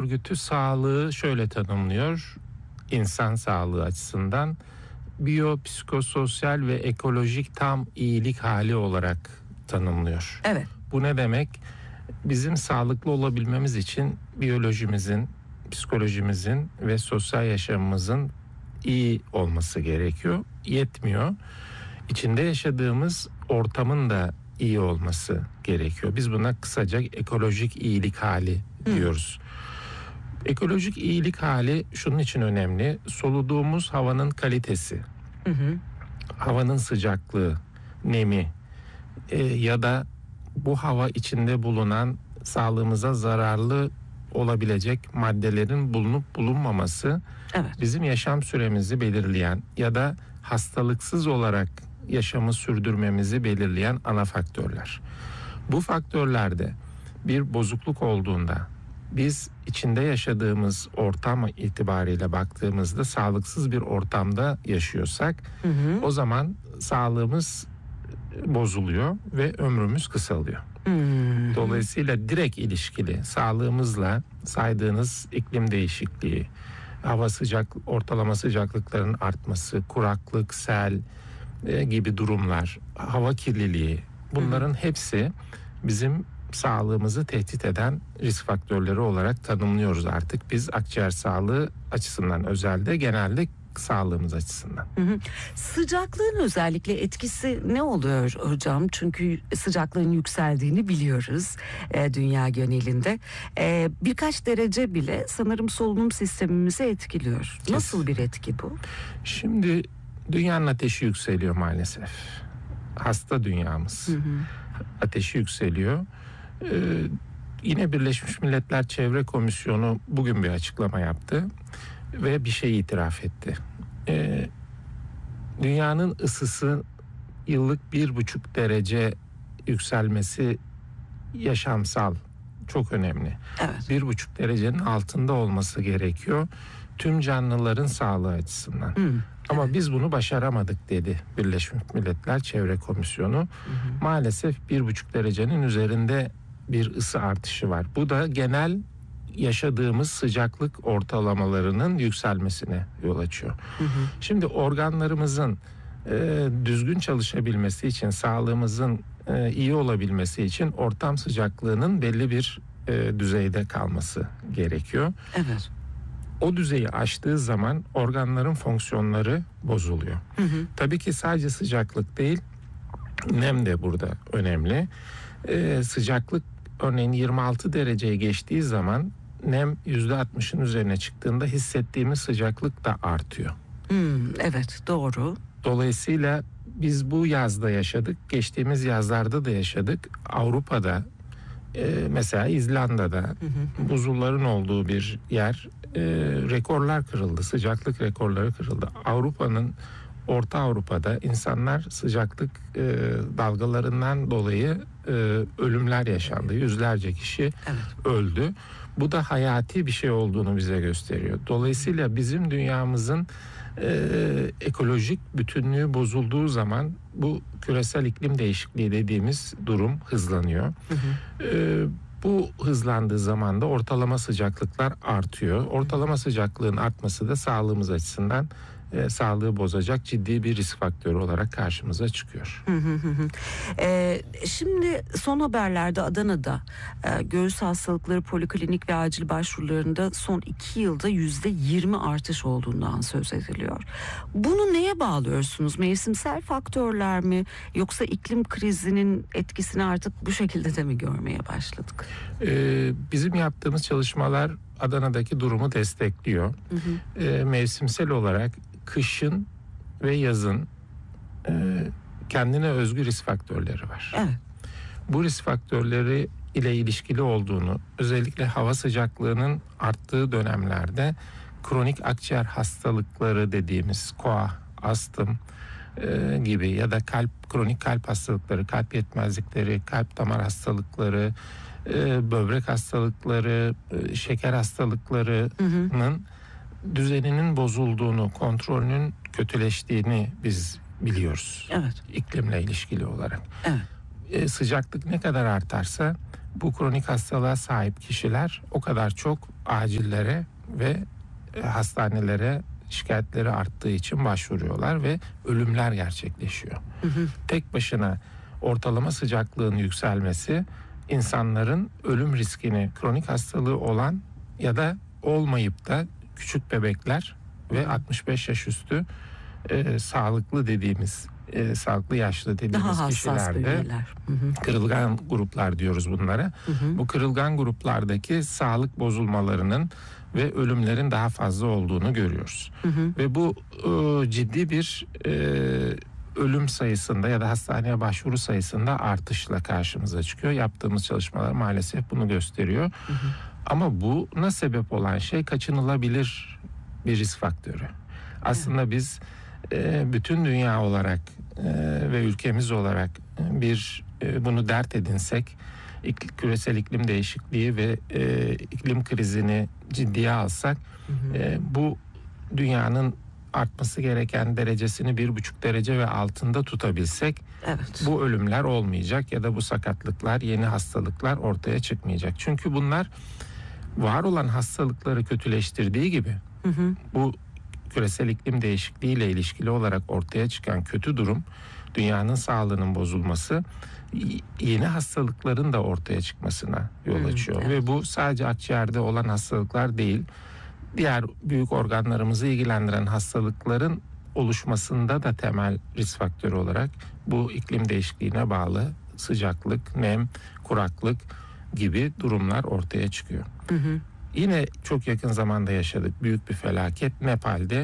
Örgütü sağlığı şöyle tanımlıyor insan sağlığı açısından: biyopsikososyal ve ekolojik tam iyilik hali olarak tanımlıyor. Evet. Bu ne demek? Bizim sağlıklı olabilmemiz için biyolojimizin, psikolojimizin ve sosyal yaşamımızın iyi olması gerekiyor. Yetmiyor. İçinde yaşadığımız ortamın da iyi olması gerekiyor. Biz buna kısaca ekolojik iyilik hali diyoruz. Ekolojik iyilik hali şunun için önemli: soluduğumuz havanın kalitesi, havanın sıcaklığı, nemi ya da bu hava içinde bulunan sağlığımıza zararlı olabilecek maddelerin bulunup bulunmaması, Evet. bizim yaşam süremizi belirleyen ya da hastalıksız olarak yaşamı sürdürmemizi belirleyen ana faktörler. Bu faktörlerde bir bozukluk olduğunda, biz içinde yaşadığımız ortam itibariyle baktığımızda sağlıksız bir ortamda yaşıyorsak, o zaman sağlığımız bozuluyor ve ömrümüz kısalıyor. Dolayısıyla direkt ilişkili sağlığımızla saydığınız iklim değişikliği, ortalama sıcaklıkların artması, kuraklık, sel gibi durumlar, hava kirliliği, bunların hepsi bizim sağlığımızı tehdit eden risk faktörleri olarak tanımlıyoruz artık biz, akciğer sağlığı açısından, özelde, genelde sağlığımız açısından. Sıcaklığın özellikle etkisi ne oluyor hocam? Çünkü sıcaklığın yükseldiğini biliyoruz dünya genelinde. Birkaç derece bile sanırım solunum sistemimizi etkiliyor. Nasıl bir etki bu? Şimdi dünyanın ateşi yükseliyor maalesef. Hasta dünyamız. Ateşi yükseliyor. Yine Birleşmiş Milletler Çevre Komisyonu bugün bir açıklama yaptı ve bir şey itiraf etti. Dünyanın ısısı yıllık 1,5 derece yükselmesi yaşamsal, çok önemli. Evet. 1,5 derecenin altında olması gerekiyor tüm canlıların sağlığı açısından. Ama biz bunu başaramadık dedi Birleşmiş Milletler Çevre Komisyonu. Maalesef 1,5 derecenin üzerinde bir ısı artışı var. Bu da genel yaşadığımız sıcaklık ortalamalarının yükselmesine yol açıyor. Şimdi organlarımızın düzgün çalışabilmesi için, sağlığımızın iyi olabilmesi için ortam sıcaklığının belli bir düzeyde kalması gerekiyor. Evet. O düzeyi aştığı zaman organların fonksiyonları bozuluyor. Tabii ki sadece sıcaklık değil, nem de burada önemli. Sıcaklık örneğin 26 dereceye geçtiği zaman nem %60'ın üzerine çıktığında hissettiğimiz sıcaklık da artıyor. Evet, doğru. Dolayısıyla biz bu yazda yaşadık, geçtiğimiz yazlarda da yaşadık. Avrupa'da, mesela İzlanda'da buzulların olduğu bir yer, rekorlar kırıldı, sıcaklık rekorları kırıldı. Orta Avrupa'da insanlar sıcaklık dalgalarından dolayı ölümler yaşandı. Yüzlerce kişi öldü. Bu da hayati bir şey olduğunu bize gösteriyor. Dolayısıyla bizim dünyamızın ekolojik bütünlüğü bozulduğu zaman bu küresel iklim değişikliği dediğimiz durum hızlanıyor. Bu hızlandığı zaman da ortalama sıcaklıklar artıyor. Ortalama sıcaklığın artması da sağlığımız açısından sağlığı bozacak ciddi bir risk faktörü olarak karşımıza çıkıyor. Şimdi son haberlerde Adana'da göğüs hastalıkları poliklinik ve acil başvurularında son 2 yılda %20 artış olduğundan söz ediliyor. Bunu neye bağlıyorsunuz? Mevsimsel faktörler mi, yoksa iklim krizinin etkisini artık bu şekilde de mi görmeye başladık? Bizim yaptığımız çalışmalar Adana'daki durumu destekliyor. Mevsimsel olarak kışın ve yazın kendine özgü risk faktörleri var. Evet. Bu risk faktörleri ile ilişkili olduğunu, özellikle hava sıcaklığının arttığı dönemlerde kronik akciğer hastalıkları dediğimiz KOA, astım gibi ya da kronik kalp hastalıkları, kalp yetmezlikleri, kalp damar hastalıkları, böbrek hastalıkları, şeker hastalıklarının düzeninin bozulduğunu, kontrolünün kötüleştiğini biz biliyoruz. Evet. İklimle ilişkili olarak. Evet. Sıcaklık ne kadar artarsa bu kronik hastalığa sahip kişiler o kadar çok acillere ve hastanelere şikayetleri arttığı için başvuruyorlar ve ölümler gerçekleşiyor. Tek başına ortalama sıcaklığın yükselmesi insanların ölüm riskini, kronik hastalığı olan ya da olmayıp da küçük bebekler ve 65 yaş üstü sağlıklı dediğimiz, sağlıklı yaşlı dediğimiz daha hassas kişilerde bölgeler. kırılgan gruplar diyoruz bunlara. Bu kırılgan gruplardaki sağlık bozulmalarının ve ölümlerin daha fazla olduğunu görüyoruz. Ve bu ciddi bir ölüm sayısında ya da hastaneye başvuru sayısında artışla karşımıza çıkıyor. Yaptığımız çalışmalar maalesef bunu gösteriyor. Ama buna sebep olan şey kaçınılabilir bir risk faktörü. Aslında biz bütün dünya olarak ve ülkemiz olarak bunu dert edinsek, küresel iklim değişikliği ve iklim krizini ciddiye alsak, bu dünyanın artması gereken derecesini 1,5 derece ve altında tutabilsek, bu ölümler olmayacak ya da bu sakatlıklar, yeni hastalıklar ortaya çıkmayacak. Çünkü bunlar var olan hastalıkları kötüleştirdiği gibi bu küresel iklim değişikliği ile ilişkili olarak ortaya çıkan kötü durum, dünyanın sağlığının bozulması, yeni hastalıkların da ortaya çıkmasına yol açıyor. Ve bu sadece akciğerde olan hastalıklar değil, diğer büyük organlarımızı ilgilendiren hastalıkların oluşmasında da temel risk faktörü olarak bu iklim değişikliğine bağlı sıcaklık, nem, kuraklık gibi durumlar ortaya çıkıyor. Yine çok yakın zamanda yaşadık büyük bir felaket. Nepal'de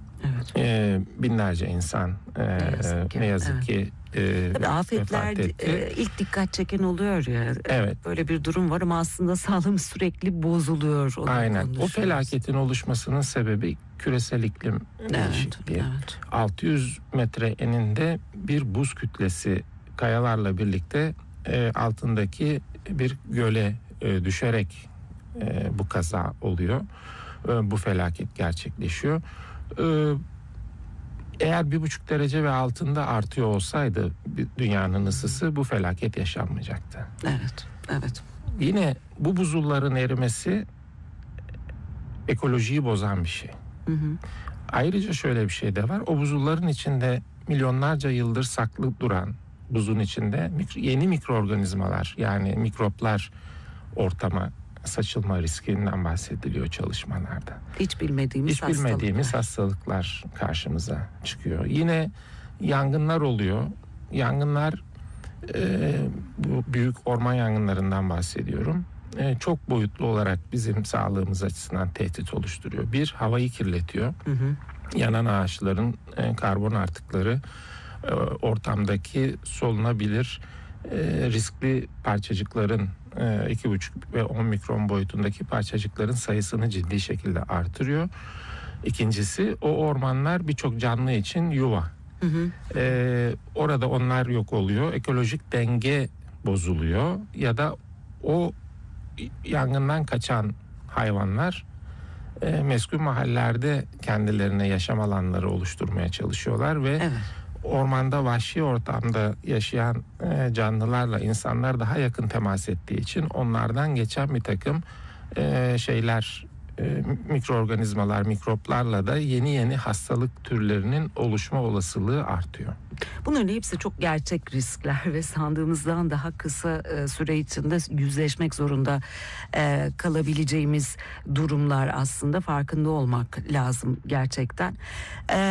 binlerce insan ne yazık ki tabii afetler ilk dikkat çeken oluyor ya. Böyle bir durum var ama aslında sağlığımız sürekli bozuluyor. Aynen. O felaketin oluşmasının sebebi küresel iklim değişikliği. 600 metre eninde bir buz kütlesi kayalarla birlikte altındaki bir göle düşerek bu kaza oluyor. Bu felaket gerçekleşiyor. Eğer 1,5 derece ve altında artıyor olsaydı dünyanın ısısı, bu felaket yaşanmayacaktı. Evet. Yine bu buzulların erimesi ekolojiyi bozan bir şey. Ayrıca şöyle bir şey de var. O buzulların içinde milyonlarca yıldır saklı duran buzun içinde yeni mikroorganizmalar, yani mikroplar ortama saçılma riskinden bahsediliyor çalışmalarda. Hiç bilmediğimiz hastalıklar karşımıza çıkıyor. Yine yangınlar oluyor. Yangınlar, bu büyük orman yangınlarından bahsediyorum. Çok boyutlu olarak bizim sağlığımız açısından tehdit oluşturuyor. Bir, havayı kirletiyor. Yanan ağaçların karbon artıkları ortamdaki solunabilir riskli parçacıkların 2,5 ve 10 mikron boyutundaki parçacıkların sayısını ciddi şekilde artırıyor. İkincisi, o ormanlar birçok canlı için yuva. Orada onlar yok oluyor. Ekolojik denge bozuluyor ya da o yangından kaçan hayvanlar meskun mahallelerde kendilerine yaşam alanları oluşturmaya çalışıyorlar ve ormanda, vahşi ortamda yaşayan canlılarla insanlar daha yakın temas ettiği için onlardan geçen bir takım mikroorganizmalar, mikroplarla da yeni hastalık türlerinin oluşma olasılığı artıyor. Bunların hepsi çok gerçek riskler ve sandığımızdan daha kısa süre içinde yüzleşmek zorunda kalabileceğimiz durumlar, aslında farkında olmak lazım gerçekten.